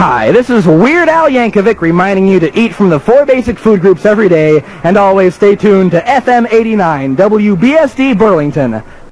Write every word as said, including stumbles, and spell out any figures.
Hi, this is Weird Al Yankovic reminding you to eat from the four basic food groups every day, and always stay tuned to F M eighty-nine W B S D Burlington.